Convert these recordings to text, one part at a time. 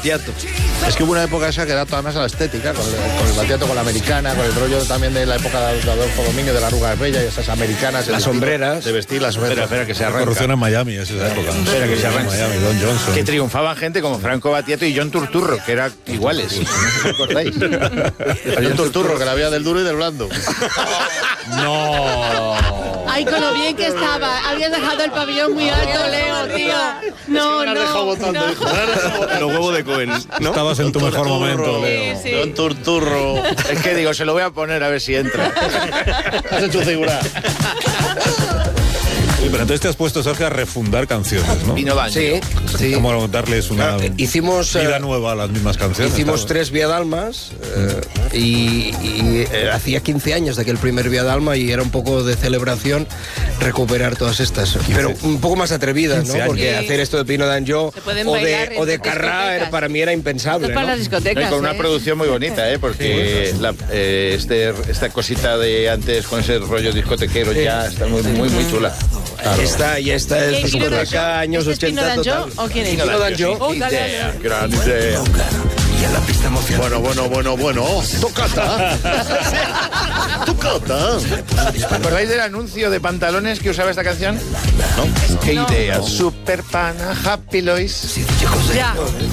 Battiato. Es que hubo una época esa que era toda más a la estética, con el Battiato, con la americana, con el rollo también de la época de Adolfo Domínguez, de la arruga de Bella y esas americanas. Las sombreras. De vestir, las sombreras. Espera que se La arranca. corrupción en Miami, es esa época. Espera que se arranca. Miami, Don Johnson. Que triunfaban gente como Franco Battiato y John Turturro, que eran iguales. ¿No os acordáis? Hay un Turturro, que la había del duro y del blando. No. Ay, con lo bien que estaba. Habías dejado el pabellón muy alto, Leo, tío. No, me has dejado votando, hijo. Los huevos de Cohen, ¿no? Estabas en tu mejor momento, Leo. Sí. Don Turturro. Es que digo, se lo voy a poner a ver si entra. Has hecho figura. Sí, pero entonces te has puesto, Sergio, a refundar canciones, ¿no? Vino Daño. Sí, sí. Como darles una Hicimos vida nueva a las mismas canciones. Hicimos claro. 3 Vía Dalmas hacía 15 años de aquel primer Vía Dalma y era un poco de celebración recuperar todas estas, pero un poco más atrevidas, 15 ¿no? Porque años. hacer esto de Pino Danjo Se pueden o bailar de en Carrá discotecas. para mí era impensable, Esto es para ¿no? las discotecas. Y con una producción muy bonita, porque esta cosita de antes con ese rollo discotequero ya está muy chula. Claro. Esta es ¿Quién es Pino discoteca Danjo? años ¿Este es Pino 80 Danjo total. o quién es? Pino Danjo. Oh, dale, dale. Idea, gran idea. Bueno. Tocata. Tocata. ¿Os acordáis del anuncio de pantalones que usaba esta canción? ¿No? ¿Qué idea? Super Pana, Happy Lois. Ya.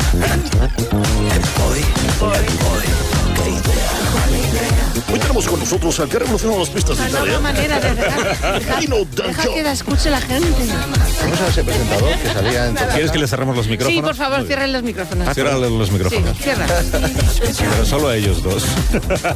Hoy tenemos con nosotros al que ha revolucionado las pistas de No Italia. habrá manera de dejar. Pino Deja Danjo. que la escuche la gente. Vamos a ese presentador que salía en ¿Quieres que le cerremos los micrófonos? Sí, por favor, Muy bien. cierren los micrófonos. Ciérrale los Sí, micrófonos. cierra. Pero solo a ellos dos.